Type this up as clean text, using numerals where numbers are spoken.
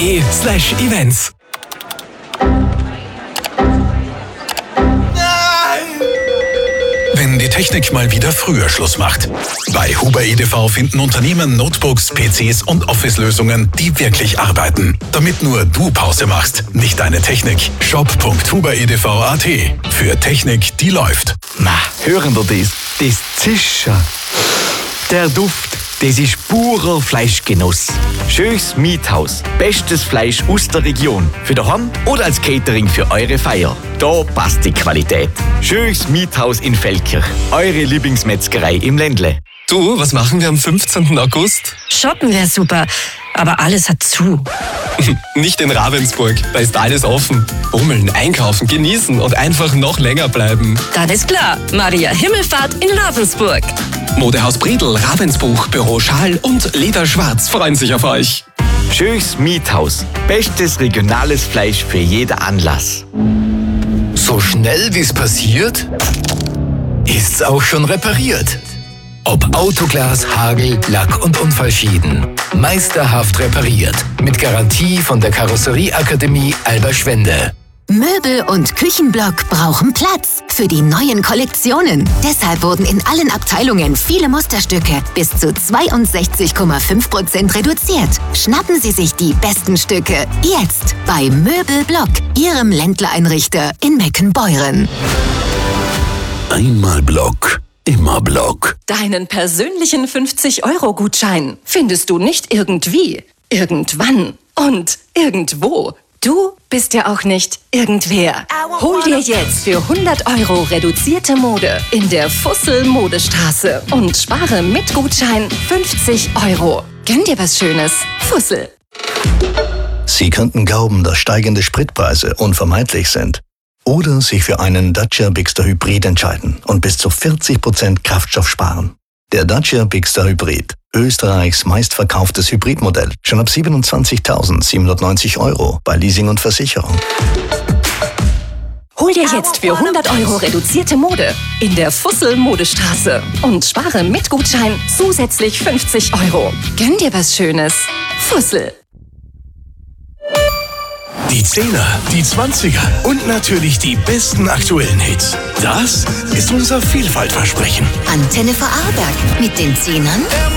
huber.de/events. Wenn die Technik mal wieder früher Schluss macht. Bei Huber EDV finden Unternehmen Notebooks, PCs und Office-Lösungen, die wirklich arbeiten. Damit nur du Pause machst, nicht deine Technik. shop.huberedv.at. Für Technik, die läuft. Hören wir das? Das Zischen. Der Duft, das ist purer Fleischgenuss. Schönes Miethaus. Bestes Fleisch aus der Region. Für daheim oder als Catering für eure Feier. Da passt die Qualität. Schönes Miethaus in Feldkirch. Eure Lieblingsmetzgerei im Ländle. Du, was machen wir am 15. August? Shoppen wäre super, aber alles hat zu. Nicht in Ravensburg, da ist alles offen. Bummeln, einkaufen, genießen und einfach noch länger bleiben. Dann ist klar, Maria Himmelfahrt in Ravensburg. Modehaus Bredel, Ravensbuch, Büro Schal und Leder Schwarz freuen sich auf euch. Schönes Miethaus. Bestes regionales Fleisch für jeden Anlass. So schnell wie es passiert, ist's auch schon repariert. Ob Autoglas, Hagel, Lack und Unfallschäden. Meisterhaft repariert. Mit Garantie von der Karosserieakademie Alberschwende. Möbel und Küchenblock brauchen Platz für die neuen Kollektionen. Deshalb wurden in allen Abteilungen viele Musterstücke bis zu 62,5% reduziert. Schnappen Sie sich die besten Stücke jetzt bei Möbelblock, Ihrem Ländler-Einrichter in Meckenbeuren. Einmal Block, immer Block. Deinen persönlichen 50-Euro-Gutschein findest du nicht irgendwie, irgendwann und irgendwo. Du bist ja auch nicht irgendwer. Hol dir jetzt für 100 Euro reduzierte Mode in der Fussel-Modestraße und spare mit Gutschein 50 Euro. Gönn dir was Schönes. Fussel. Sie könnten glauben, dass steigende Spritpreise unvermeidlich sind. Oder sich für einen Dacia Bigster Hybrid entscheiden und bis zu 40% Kraftstoff sparen. Der Dacia Bigster Hybrid, Österreichs meistverkauftes Hybridmodell, schon ab 27.790 Euro bei Leasing und Versicherung. Hol dir jetzt für 100 Euro reduzierte Mode in der Fussel-Modestraße und spare mit Gutschein zusätzlich 50 Euro. Gönn dir was Schönes. Fussel. Die 10er, die 20er und natürlich die besten aktuellen Hits. Das ist unser Vielfaltversprechen. Antenne Vorarlberg mit den 10ern